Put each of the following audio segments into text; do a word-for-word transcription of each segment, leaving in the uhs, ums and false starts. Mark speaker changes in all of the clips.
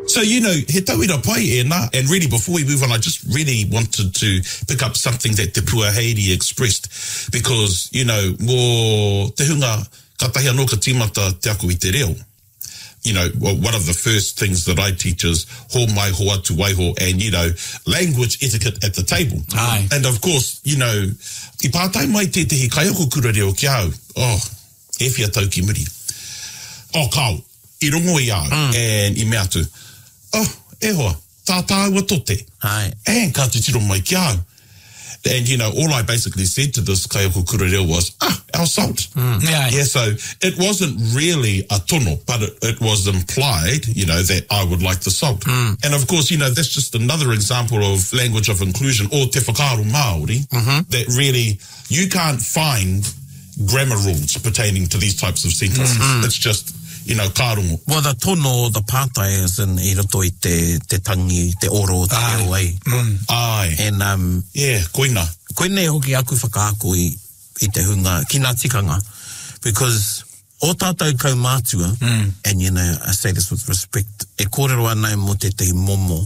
Speaker 1: So, you know, he tauira pai e nā. And really, before we move on, I just really wanted to pick up something that Te Puaheiri expressed. Because, you know, mō te hunga katahi anō ka tīmata te ako I te reo. You know, well, one of the first things that I teach is ho mai ho atu waiho and, you know, language etiquette at the table.
Speaker 2: Aye.
Speaker 1: And of course, you know, I pātai mai te tehi kaioko kura reo ki au. Oh, e whia tau ki muri. Oh, kau, I rongo I au. Mm. And I mea tu. Oh, e hoa, tā tāua tote.
Speaker 2: Aye.
Speaker 1: And ka te tiro mai ki au. And, you know, all I basically said to this kaioko kura reo was, ah, our salt.
Speaker 2: Mm. Yeah.
Speaker 1: Yeah, so it wasn't really a tono, but it, it was implied, you know, that I would like the salt.
Speaker 2: Mm.
Speaker 1: And of course, you know, that's just another example of language of inclusion, or te whakaaro Māori,
Speaker 2: mm-hmm.
Speaker 1: that really, you can't find grammar rules pertaining to these types of sentences. Mm-hmm. It's just, you know, kārongo.
Speaker 2: Well, the tono, the pātai is in I roto I te, te tangi, te oro, te
Speaker 1: Aye.
Speaker 2: reo ai.
Speaker 1: Mm. Aye.
Speaker 2: And, um,
Speaker 1: yeah, koina.
Speaker 2: Koina e hoki aku whakaako I, I te hunga, ki nā tikanga. Because o tātou kaumātua,
Speaker 1: mm.
Speaker 2: and, you know, I say this with respect, e kōrero anai mo te te momo,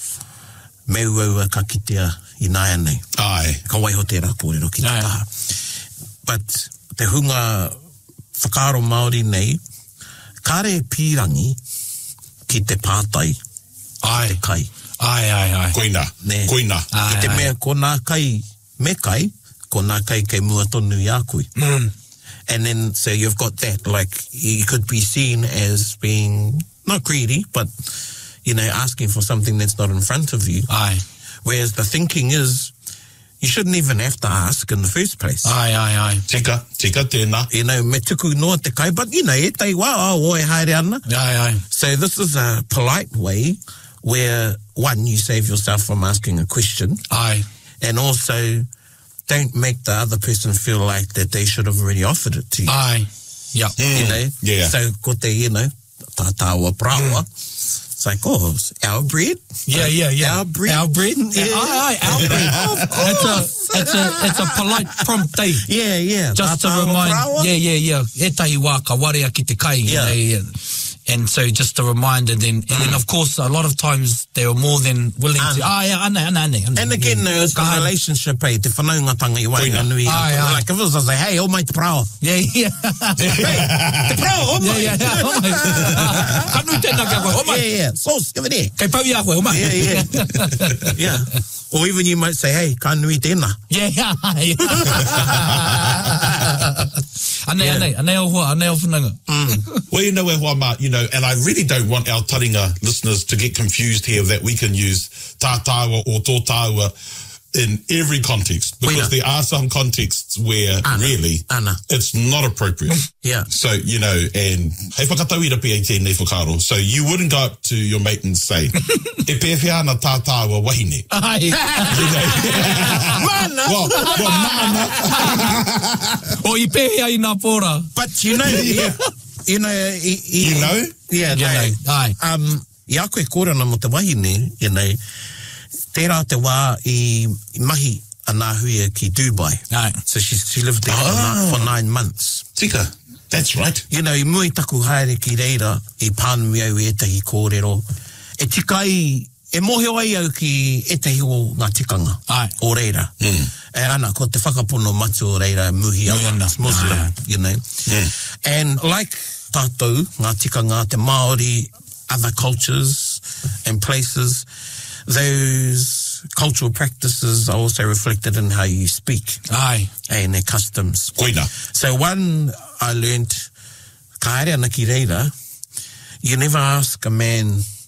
Speaker 2: meu aua ka kitea I nāia nei.
Speaker 1: Aye.
Speaker 2: Ka waiho tērā kōrero ki te taha. But te hunga whakaaro Māori nei, kare pīrangi ki te pātai,
Speaker 3: ai
Speaker 2: te kai.
Speaker 3: Ai, ai, ai.
Speaker 1: Koina,
Speaker 2: ne.
Speaker 1: koina.
Speaker 2: Ai, ki te ai. Mea, ko nā kai me kai, ko nā kai kei mua tonu I a koe.
Speaker 3: Mm.
Speaker 2: And then, so you've got that, like, you could be seen as being, not greedy, but, you know, asking for something that's not in front of you.
Speaker 3: Ai.
Speaker 2: Whereas the thinking is, you shouldn't even have to ask in the first place.
Speaker 3: Ai, ai, ai.
Speaker 1: Tika, tika tēnā.
Speaker 2: You know, me tuku noa te kai, but, you know, e tai wā, o e haere ana.
Speaker 3: Ai, ai.
Speaker 2: So this is a polite way where, one, you save yourself from asking a question.
Speaker 3: Ai.
Speaker 2: And also, don't make the other person feel like that they should have already offered it to you.
Speaker 3: Ai. Yeah.
Speaker 2: Mm. You know?
Speaker 1: Yeah.
Speaker 2: So, ko te, you know, tātāua prawa.
Speaker 3: Mm.
Speaker 2: It's like, oh, it's our bread?
Speaker 3: Yeah, yeah, yeah.
Speaker 2: Our bread?
Speaker 3: Our bread?
Speaker 2: Yeah.
Speaker 3: Aye, aye, our bread.
Speaker 2: Of course.
Speaker 3: It's a, it's a, it's a polite prompt, eh?
Speaker 2: Yeah, yeah.
Speaker 3: Just to
Speaker 2: Tātāua
Speaker 3: remind,
Speaker 2: prawa?
Speaker 3: yeah, yeah, yeah. E tahi wā ka warea ki te kai.
Speaker 2: Yeah.
Speaker 3: You know, yeah. And so just a reminder then, and then of course a lot of times they are more than willing
Speaker 2: Ana.
Speaker 3: to, ah, yeah, ana, ana, ana, ana.
Speaker 2: And again, yeah. It's the relationship, eh, te whanaungatanga I wainga nui.
Speaker 3: Aye, aye.
Speaker 2: Like, if it was, I say, hey, o mai te prawa.
Speaker 3: Yeah, yeah.
Speaker 2: Hey, te prawa, o mai.
Speaker 3: Yeah, yeah, yeah. Oh, my. Kanu tēnā kia koe, oh, my.
Speaker 2: Yeah, yeah. Sauce, give it there.
Speaker 3: Kei pau ia koe, oh, my.
Speaker 2: Yeah, yeah. Yeah. Or even you might say, hey, ka nui tēnā.
Speaker 3: Yeah, yeah. Ane,
Speaker 2: Yeah.
Speaker 3: ane, ane o hoa, ane o whananga.
Speaker 2: Mm.
Speaker 1: Well, you know, e hoa mā, you know, and I really don't want our taringa listeners to get confused here that we can use tātāua or tō tāua in every context, because
Speaker 2: Wina.
Speaker 1: there are some contexts where
Speaker 2: Ana.
Speaker 1: really
Speaker 2: Ana.
Speaker 1: it's not appropriate.
Speaker 2: Yeah.
Speaker 1: So, you know, and hei whakatauira pia I tēnei whakaro. So you wouldn't go up to your mate and say, e pēwhia ana tātāua wahine.
Speaker 3: Ai.
Speaker 2: Mana.
Speaker 1: Well, well, mana.
Speaker 3: O I pēhea I nā pōra.
Speaker 2: But you know, yeah. You know, I, I,
Speaker 1: You know?
Speaker 2: Yeah,
Speaker 3: You
Speaker 2: no.
Speaker 3: know, aye.
Speaker 2: Um, I a koe kōrana mo te wahine, you know, tērā te wā I, I mahi a nā huia ki Dubai.
Speaker 3: Aye.
Speaker 2: So she, she lived there for,
Speaker 1: Ah.
Speaker 2: nine, for nine months.
Speaker 1: Tika, that's right.
Speaker 2: You know, I mui taku haere ki reira, I pānui au e tahi kōrero. E tika ai, e moheo ai au ki e tahi o ngā tikanga.
Speaker 3: Aye.
Speaker 2: O reira.
Speaker 1: Mm.
Speaker 2: E ana, ko te whakapono matu o reira, muhi au,
Speaker 3: Muhi ana.
Speaker 2: it's Muslim,
Speaker 3: Aye.
Speaker 2: you know.
Speaker 1: Mm.
Speaker 2: And like tātou, ngā tikanga, te Māori, other cultures and places, those cultural practices are also reflected in how you speak
Speaker 3: Ai.
Speaker 2: and their customs.
Speaker 1: Koina.
Speaker 2: So one I learned, ka haere ana ki reira, you never ask a man